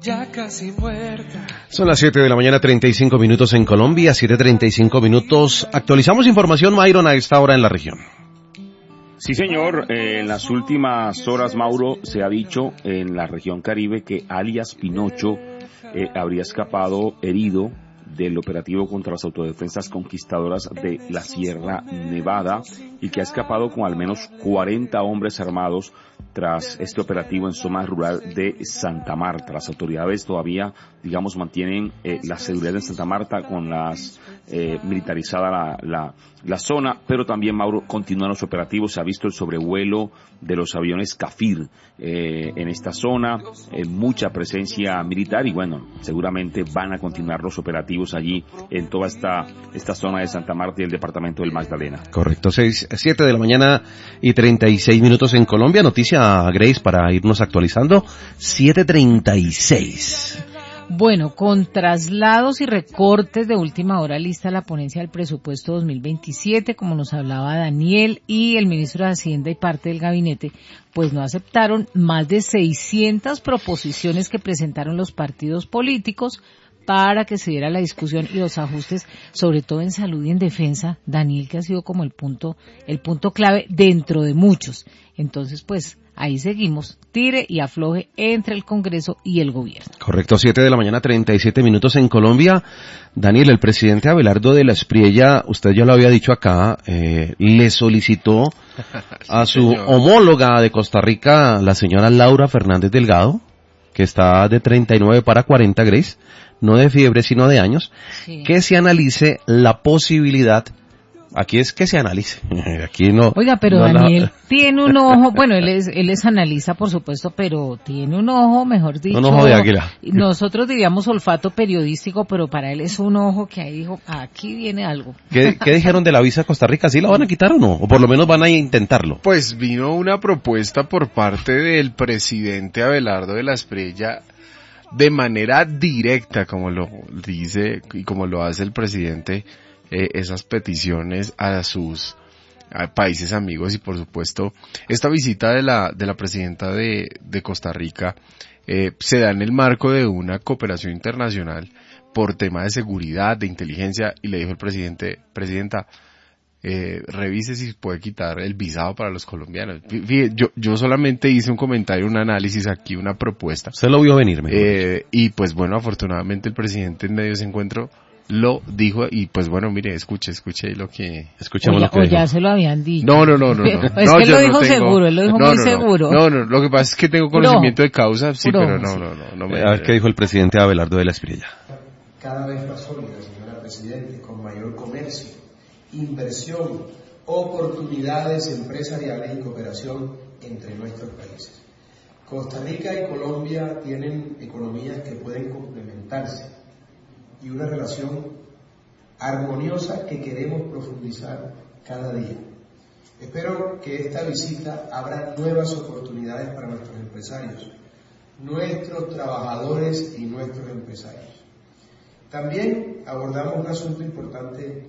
ya casi muerta. Son las 7 de la mañana, 35 minutos en Colombia, 7:35 minutos. Actualizamos información, Myron, a esta hora en la región. Sí, señor. En las últimas horas, Mauro, se ha dicho en la región Caribe que alias Pinocho habría escapado herido del operativo contra las autodefensas conquistadoras de la Sierra Nevada y que ha escapado con al menos 40 hombres armados tras este operativo en zona rural de Santa Marta. Las autoridades todavía, mantienen la seguridad de Santa Marta con militarizada la zona, pero también, Mauro, continúan los operativos. Se ha visto el sobrevuelo de los aviones Kafir en esta zona, mucha presencia militar y seguramente van a continuar los operativos allí en toda esta zona de Santa Marta y el departamento del Magdalena. Correcto, 7 de la mañana y 36 minutos en Colombia. Noticia, Grace, para irnos actualizando, 7:36. Bueno, con traslados y recortes de última hora lista la ponencia del presupuesto 2027, como nos hablaba Daniel, y el ministro de Hacienda y parte del gabinete, pues no aceptaron más de 600 proposiciones que presentaron los partidos políticos para que se diera la discusión y los ajustes, sobre todo en salud y en defensa, Daniel, que ha sido como el punto clave dentro de muchos. Entonces, pues, ahí seguimos, tire y afloje entre el Congreso y el gobierno. Correcto, 7 de la mañana, 37 minutos en Colombia. Daniel, el presidente Abelardo de la Espriella, usted ya lo había dicho acá, le solicitó a su homóloga de Costa Rica, la señora Laura Fernández Delgado, que está de 39 para 40, Grace, no de fiebre, sino de años, sí, que se analice la posibilidad. Aquí es que se analice. Aquí no. Oiga, pero no, Daniel tiene un ojo, bueno, él es analista, por supuesto, pero tiene un ojo, mejor dicho. Un ojo de águila. Nosotros diríamos olfato periodístico, pero para él es un ojo que ahí dijo, aquí viene algo. ¿Qué dijeron de la visa a Costa Rica? ¿Sí la van a quitar o no? O por lo menos van a intentarlo. Pues vino una propuesta por parte del presidente Abelardo de la Espriella de manera directa, como lo dice y como lo hace el presidente, esas peticiones a sus países amigos. Y por supuesto esta visita de la presidenta de Costa Rica se da en el marco de una cooperación internacional por tema de seguridad, de inteligencia, y le dijo el presidente: presidenta, revise si puede quitar el visado para los colombianos. Fíjate, yo solamente hice un comentario, un análisis aquí, una propuesta. Se lo vio venir, y pues bueno, afortunadamente el presidente en medio de ese encuentro lo dijo, y pues bueno, mire, escuche lo que... Escuchemos lo que dijo. Ya se lo habían dicho. No. Es que él lo dijo seguro, él lo dijo muy seguro. No, lo que pasa es que tengo conocimiento de causa, sí, pero no. A ver qué dijo el presidente Abelardo de la Espriella. Cada vez más sólida, señora Presidente, con mayor comercio, inversión, oportunidades empresariales y cooperación entre nuestros países. Costa Rica y Colombia tienen economías que pueden complementarse y una relación armoniosa que queremos profundizar cada día. Espero que esta visita abra nuevas oportunidades para nuestros empresarios, nuestros trabajadores y nuestros empresarios. También abordamos un asunto importante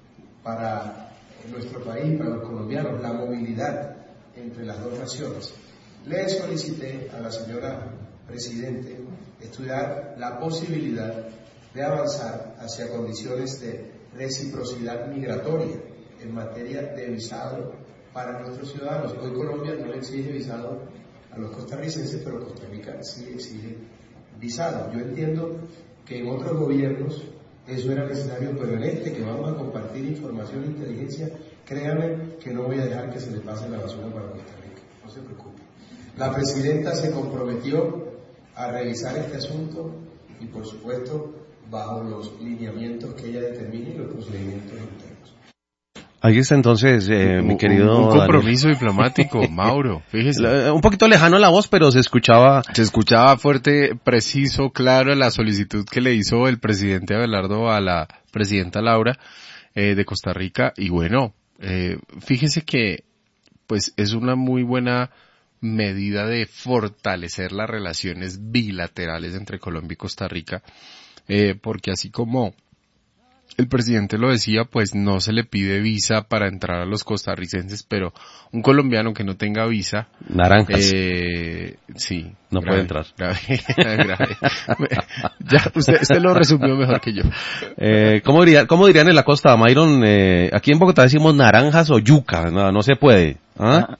para nuestro país, para los colombianos, la movilidad entre las dos naciones. Le solicité a la señora Presidente estudiar la posibilidad de avanzar hacia condiciones de reciprocidad migratoria en materia de visado para nuestros ciudadanos. Hoy Colombia no le exige visado a los costarricenses, pero Costa Rica sí exige visado. Yo entiendo que en otros gobiernos eso era necesario, pero en este, que vamos a compartir información e inteligencia, créanme que no voy a dejar que se le pase la basura para Costa Rica, no se preocupe. La Presidenta se comprometió a revisar este asunto y, por supuesto, bajo los lineamientos que ella determine y los procedimientos internos. Ahí está entonces, mi querido un compromiso diplomático, Mauro, fíjese. Un poquito lejano la voz, pero se escuchaba fuerte, preciso, claro, la solicitud que le hizo el presidente Abelardo a la presidenta Laura de Costa Rica. Y bueno, fíjese que pues es una muy buena medida de fortalecer las relaciones bilaterales entre Colombia y Costa Rica, porque así como el presidente lo decía, pues no se le pide visa para entrar a los costarricenses, pero un colombiano que no tenga visa, naranjas, sí, no puede entrar. Grave. Ya, usted lo resumió mejor que yo. ¿Cómo dirían en la costa, Myron? Aquí en Bogotá decimos naranjas o yuca, no se puede. ¿Ah?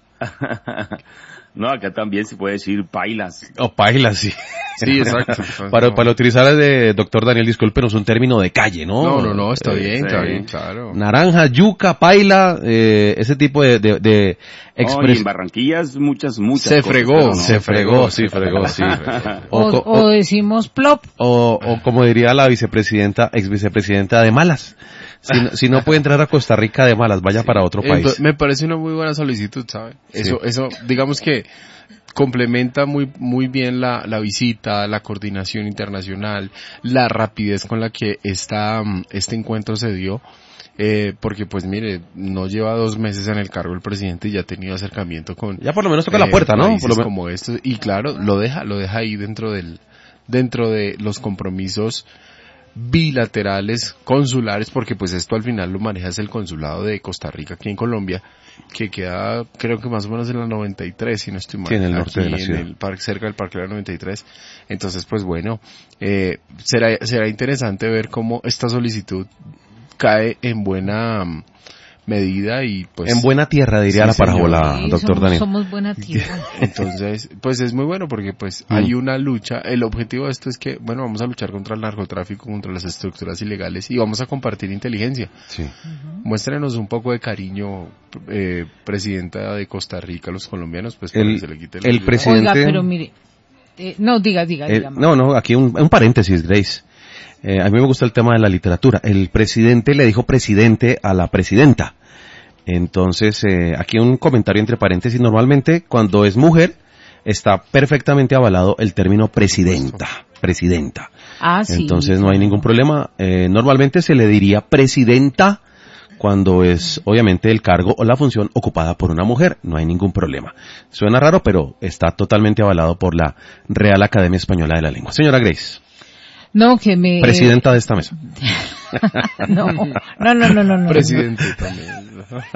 No, acá también se puede decir pailas. O pailas, sí. Sí, exacto. Para utilizar el de doctor Daniel, discúlpenos, un término de calle, ¿no? No, está bien, claro. Naranja, yuca, paila, ese tipo de expresión. En Barranquilla muchas se fregó, se fregó, sí. O decimos plop. O como diría la ex vicepresidenta de malas. Si no puede entrar a Costa Rica de malas, vaya para otro país. Me parece una muy buena solicitud, ¿sabe? Eso, digamos que complementa muy bien la visita, la coordinación internacional, la rapidez con la que este encuentro se dio, porque pues mire, no lleva 2 meses en el cargo el presidente y ya ha tenido acercamiento con... Ya por lo menos toca la puerta, ¿no? Por lo como estos, y claro, lo deja ahí dentro de los compromisos bilaterales, consulares, porque pues esto al final lo maneja el consulado de Costa Rica aquí en Colombia, que queda creo que más o menos en la 93, si no estoy mal, sí, en el norte de la ciudad, en el parque, cerca del parque de la 93. Entonces pues bueno, será interesante ver cómo esta solicitud cae en buena medida y pues... En buena tierra, diría la parábola, doctor Daniel. Somos buena tierra. Entonces, pues es muy bueno porque pues hay una lucha. El objetivo de esto es que, bueno, vamos a luchar contra el narcotráfico, contra las estructuras ilegales y vamos a compartir inteligencia. Sí. Muéstrenos un poco de cariño, presidenta de Costa Rica, los colombianos, pues para que se le quite el presidente... Oiga, pero mire, no, diga. No, aquí un paréntesis, Grace. A mí me gusta el tema de la literatura. El presidente le dijo presidente a la presidenta. Entonces, aquí un comentario entre paréntesis. Normalmente, cuando es mujer, está perfectamente avalado el término presidenta. Ah, sí. Entonces, no hay ningún problema. Normalmente se le diría presidenta cuando es, obviamente, el cargo o la función ocupada por una mujer. No hay ningún problema. Suena raro, pero está totalmente avalado por la Real Academia Española de la Lengua. Señora Grace. No, que me... Presidenta de esta mesa. No. Presidente también.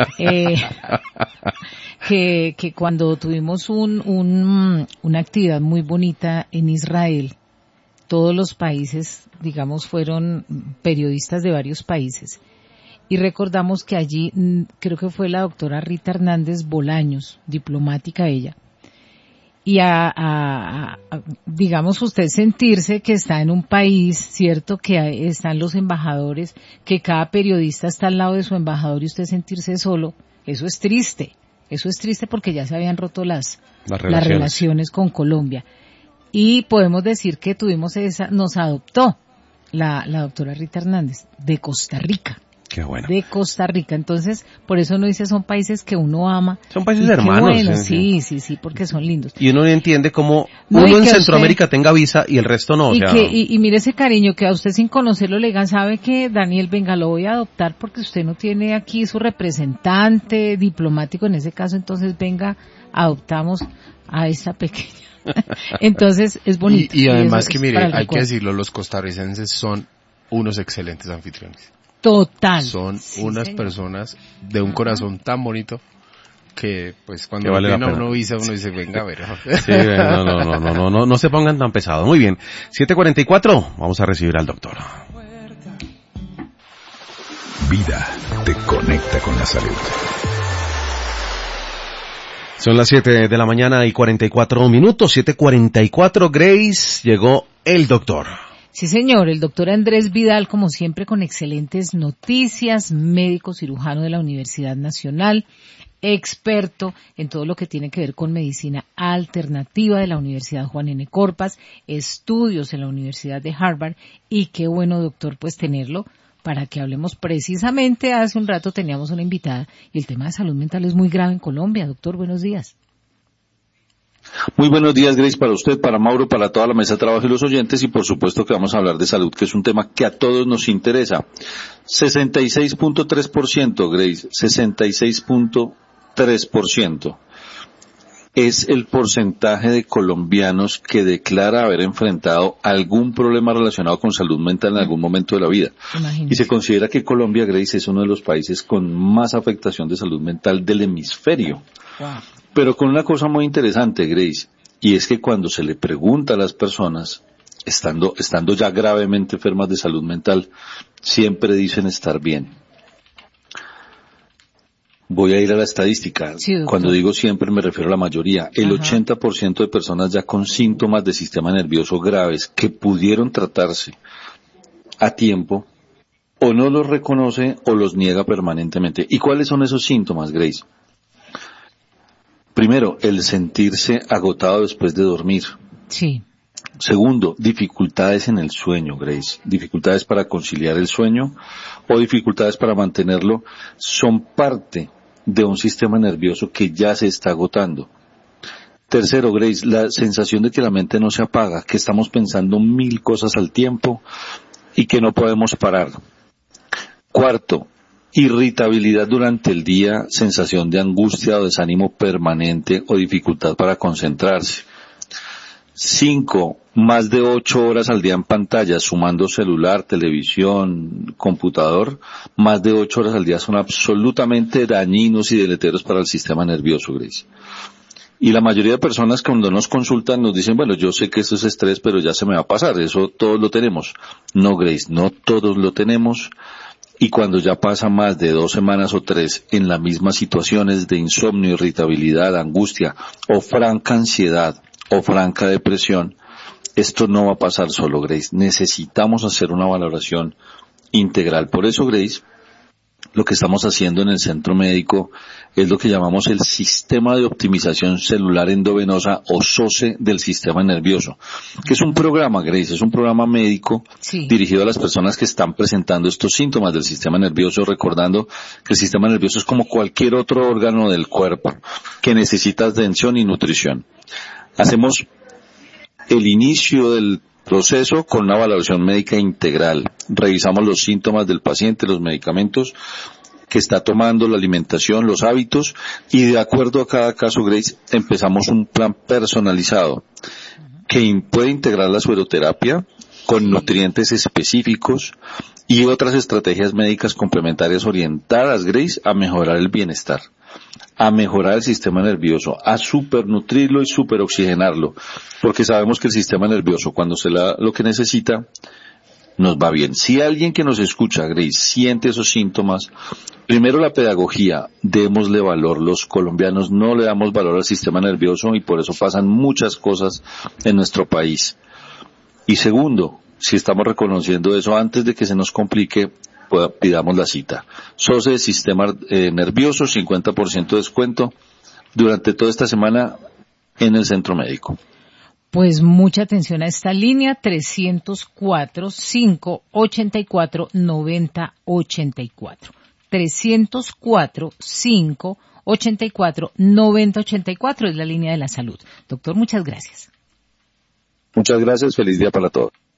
Que cuando tuvimos una actividad muy bonita en Israel, todos los países, digamos, fueron periodistas de varios países. Y recordamos que allí, creo que fue la doctora Rita Hernández Bolaños, diplomática ella, y digamos usted sentirse que está en un país, cierto, que están los embajadores, que cada periodista está al lado de su embajador y usted sentirse solo, eso es triste porque ya se habían roto las relaciones con Colombia. Y podemos decir que nos adoptó la doctora Rita Hernández de Costa Rica. Qué bueno. De Costa Rica. Entonces, por eso uno dice, son países que uno ama. Son países hermanos. Bueno, sí, porque son lindos. Y uno entiende cómo uno en Centroamérica tenga visa y el resto no. Y mire ese cariño que a usted sin conocerlo le digan, sabe que Daniel, venga, lo voy a adoptar porque usted no tiene aquí su representante diplomático en ese caso, entonces venga, adoptamos a esta pequeña. Entonces, es bonito. Y además que mire, hay que decirlo, los costarricenses son unos excelentes anfitriones. Total. Son unas personas de un corazón tan bonito que pues cuando vale uno dice venga a ver. Sí, no se pongan tan pesados. Muy bien. 7:44, vamos a recibir al doctor. Vida te conecta con la salud. Son las 7 de la mañana y 44 minutos, 7:44, Grace, llegó el doctor. Sí, señor, el doctor Andrés Vidal, como siempre, con excelentes noticias, médico cirujano de la Universidad Nacional, experto en todo lo que tiene que ver con medicina alternativa de la Universidad Juan N. Corpas, estudios en la Universidad de Harvard, y qué bueno, doctor, pues tenerlo para que hablemos precisamente. Hace un rato teníamos una invitada y el tema de salud mental es muy grave en Colombia. Doctor, buenos días. Muy buenos días, Grace, para usted, para Mauro, para toda la mesa de trabajo y los oyentes, y por supuesto que vamos a hablar de salud, que es un tema que a todos nos interesa. 66.3%, Grace, 66.3%. es el porcentaje de colombianos que declara haber enfrentado algún problema relacionado con salud mental en algún momento de la vida. Imagínese. Y se considera que Colombia, Grace, es uno de los países con más afectación de salud mental del hemisferio. Wow. Pero con una cosa muy interesante, Grace, y es que cuando se le pregunta a las personas, estando ya gravemente enfermas de salud mental, siempre dicen estar bien. Voy a ir a la estadística. Sí, doctor. Cuando digo siempre me refiero a la mayoría. El 80% de personas ya con síntomas de sistema nervioso graves que pudieron tratarse a tiempo o no los reconoce o los niega permanentemente. ¿Y cuáles son esos síntomas, Grace? Primero, el sentirse agotado después de dormir. Sí. Segundo, dificultades en el sueño, Grace. Dificultades para conciliar el sueño o dificultades para mantenerlo son parte de un sistema nervioso que ya se está agotando. Tercero, Grace, la sensación de que la mente no se apaga, que estamos pensando 1000 cosas al tiempo y que no podemos parar. Cuarto, irritabilidad durante el día, sensación de angustia o desánimo permanente o dificultad para concentrarse. 5, más de 8 horas al día en pantalla, sumando celular, televisión, computador, más de 8 horas al día son absolutamente dañinos y deleteros para el sistema nervioso, Grace. Y la mayoría de personas cuando nos consultan nos dicen, bueno, yo sé que esto es estrés, pero ya se me va a pasar, eso todos lo tenemos. No, Grace, no todos lo tenemos. Y cuando ya pasa más de 2 semanas o 3 en las mismas situaciones de insomnio, irritabilidad, angustia o franca ansiedad, o franca depresión, esto no va a pasar solo, Grace. Necesitamos hacer una valoración integral. Por eso, Grace, lo que estamos haciendo en el centro médico es lo que llamamos el sistema de optimización celular endovenosa o SOCE del sistema nervioso, que es un programa, Grace, es un programa médico dirigido a las personas que están presentando estos síntomas del sistema nervioso, recordando que el sistema nervioso es como cualquier otro órgano del cuerpo que necesita atención y nutrición. Hacemos el inicio del proceso con una valoración médica integral. Revisamos los síntomas del paciente, los medicamentos que está tomando, la alimentación, los hábitos, y de acuerdo a cada caso, Grace, empezamos un plan personalizado que puede integrar la sueroterapia con nutrientes específicos y otras estrategias médicas complementarias orientadas, Grace, a mejorar el bienestar, a mejorar el sistema nervioso, a supernutrirlo y superoxigenarlo, porque sabemos que el sistema nervioso, cuando se le da lo que necesita, nos va bien. Si alguien que nos escucha, Grace, siente esos síntomas, primero la pedagogía, démosle valor. Los colombianos no le damos valor al sistema nervioso y por eso pasan muchas cosas en nuestro país. Y segundo, si estamos reconociendo eso antes de que se nos complique, pidamos la cita. SOCE de sistema nervioso, 50% de descuento durante toda esta semana en el centro médico. Pues mucha atención a esta línea, 304-584-9084. 304-584-9084 es la línea de la salud. Doctor, muchas gracias. Muchas gracias, feliz día para todos.